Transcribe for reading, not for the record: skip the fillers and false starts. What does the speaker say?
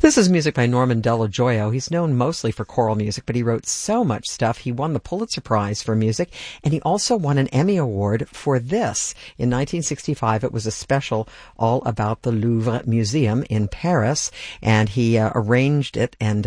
This is music by Norman Dello Joio. He's known mostly for choral music, but he wrote so much stuff. He won the Pulitzer Prize for music, and he also won an Emmy Award for this. In 1965, it was a special all about the Louvre Museum in Paris, and he arranged it and